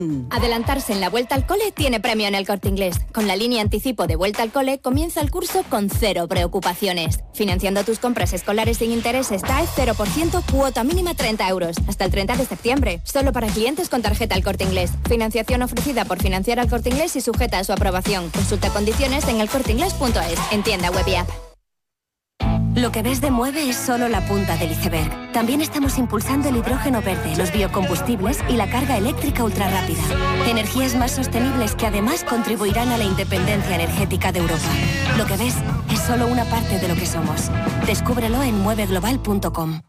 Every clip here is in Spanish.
Adelantarse en la Vuelta al Cole tiene premio en El Corte Inglés. Con la línea anticipo de Vuelta al Cole comienza el curso con 0 preocupaciones. Financiando tus compras escolares sin intereses TAE 0%, cuota mínima 30 euros. Hasta el 30 de septiembre. Solo para clientes con tarjeta El Corte Inglés. Financiación ofrecida por Financiar al Corte Inglés y sujeta a su aprobación. Consulta condiciones en elcorteinglés.es. En tienda web y app. Lo que ves de Mueve es solo la punta del iceberg. También estamos impulsando el hidrógeno verde, los biocombustibles y la carga eléctrica ultrarrápida. Energías más sostenibles que además contribuirán a la independencia energética de Europa. Lo que ves es solo una parte de lo que somos. Descúbrelo en mueveglobal.com.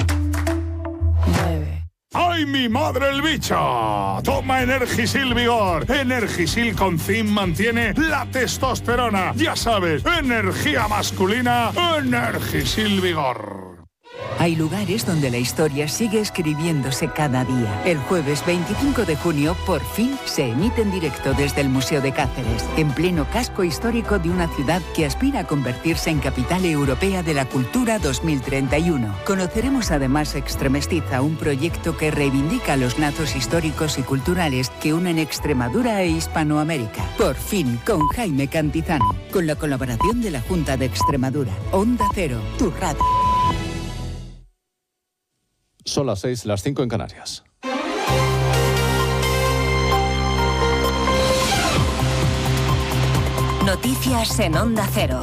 ¡Ay, mi madre el bicho! Toma Energisil Vigor. Energisil con zinc mantiene la testosterona. Ya sabes, energía masculina, Energisil Vigor. Hay lugares donde la historia sigue escribiéndose cada día. El jueves 25 de junio, por fin, se emite en directo desde el Museo de Cáceres, en pleno casco histórico de una ciudad que aspira a convertirse en capital europea de la cultura 2031. Conoceremos además Extremestiza, un proyecto que reivindica los lazos históricos y culturales que unen Extremadura e Hispanoamérica. Por fin, con Jaime Cantizano, con la colaboración de la Junta de Extremadura. Onda Cero, tu radio. Son las 6, las 5 en Canarias. Noticias en Onda Cero.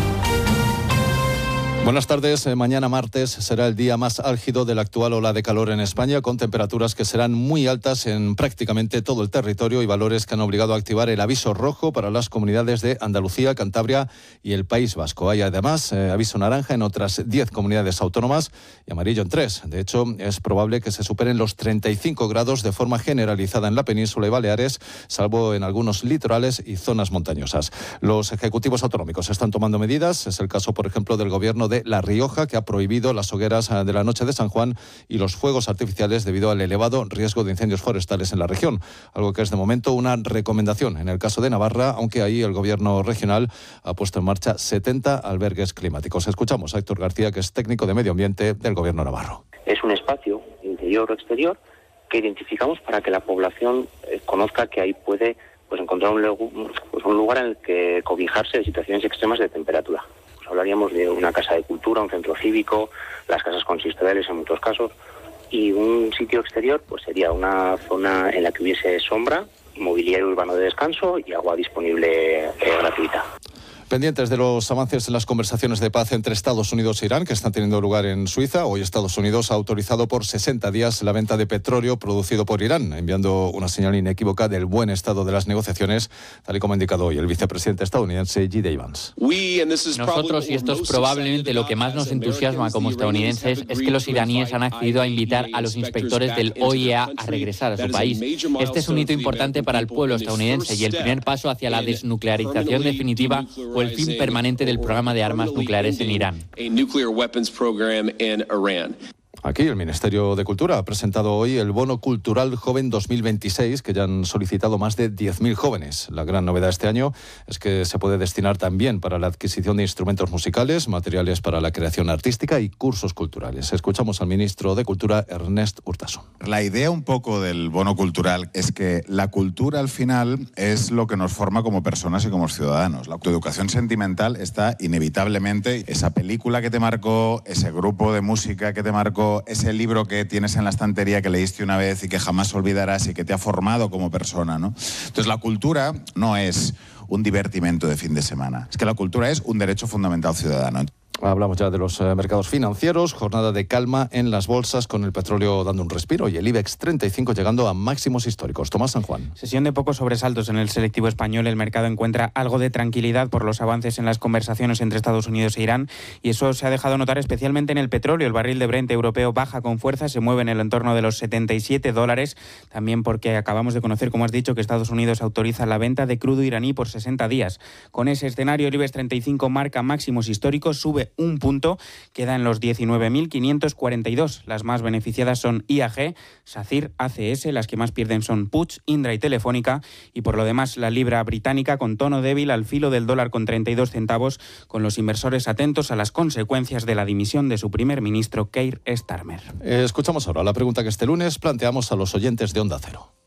Buenas tardes. Mañana martes será el día más álgido de la actual ola de calor en España, con temperaturas que serán muy altas en prácticamente todo el territorio y valores que han obligado a activar el aviso rojo para las comunidades de Andalucía, Cantabria y el País Vasco. Hay además aviso naranja en otras 10 comunidades autónomas y amarillo en 3. De hecho, es probable que se superen los 35 grados de forma generalizada en la península y Baleares, salvo en algunos litorales y zonas montañosas. Los ejecutivos autonómicos están tomando medidas. Es el caso, por ejemplo, del gobierno de La Rioja, que ha prohibido las hogueras de la noche de San Juan y los fuegos artificiales debido al elevado riesgo de incendios forestales en la región, algo que es de momento una recomendación en el caso de Navarra, aunque ahí el gobierno regional ha puesto en marcha 70 albergues climáticos. Escuchamos a Héctor García, que es técnico de medio ambiente del gobierno navarro. Es un espacio interior o exterior que identificamos para que la población conozca que ahí puede encontrar un lugar en el que cobijarse de situaciones extremas de temperatura. Hablaríamos de una casa de cultura, un centro cívico, las casas consistoriales en muchos casos, y un sitio exterior pues sería una zona en la que hubiese sombra, mobiliario urbano de descanso y agua disponible gratuita. Pendientes de los avances en las conversaciones de paz entre Estados Unidos e Irán, que están teniendo lugar en Suiza. Hoy Estados Unidos ha autorizado por 60 días la venta de petróleo producido por Irán, enviando una señal inequívoca del buen estado de las negociaciones, tal y como ha indicado hoy el vicepresidente estadounidense J.D. Vance. Nosotros, y esto es probablemente lo que más nos entusiasma como estadounidenses, es que los iraníes han accedido a invitar a los inspectores del OIEA a regresar a su país. Este es un hito importante para el pueblo estadounidense y el primer paso hacia la desnuclearización definitiva o el fin permanente del programa de armas nucleares en Irán. Aquí el Ministerio de Cultura ha presentado hoy el Bono Cultural Joven 2026, que ya han solicitado más de 10.000 jóvenes. La gran novedad este año es que se puede destinar también para la adquisición de instrumentos musicales, materiales para la creación artística y cursos culturales. Escuchamos al ministro de Cultura, Ernest Urtasun. La idea un poco del bono cultural es que la cultura al final es lo que nos forma como personas y como ciudadanos. Tu educación sentimental está inevitablemente esa película que te marcó, ese grupo de música que te marcó, ese libro que tienes en la estantería que leíste una vez y que jamás olvidarás y que te ha formado como persona, ¿no? Entonces la cultura no es un divertimento de fin de semana, es que la cultura es un derecho fundamental ciudadano. Hablamos ya de los mercados financieros, jornada de calma en las bolsas con el petróleo dando un respiro y el IBEX 35 llegando a máximos históricos. Tomás San Juan. Sesión de pocos sobresaltos en el selectivo español. El mercado encuentra algo de tranquilidad por los avances en las conversaciones entre Estados Unidos e Irán y eso se ha dejado notar especialmente en el petróleo. El barril de Brent europeo baja con fuerza, se mueve en el entorno de los $77, también porque acabamos de conocer, como has dicho, que Estados Unidos autoriza la venta de crudo iraní por 60 días. Con ese escenario, el IBEX 35 marca máximos históricos, sube un punto, queda en los 19.542. Las más beneficiadas son IAG, SACIR, ACS, las que más pierden son Puig, Indra y Telefónica, y por lo demás la libra británica con tono débil al filo del dólar con 32 centavos, con los inversores atentos a las consecuencias de la dimisión de su primer ministro Keir Starmer. Escuchamos ahora la pregunta que este lunes planteamos a los oyentes de Onda Cero.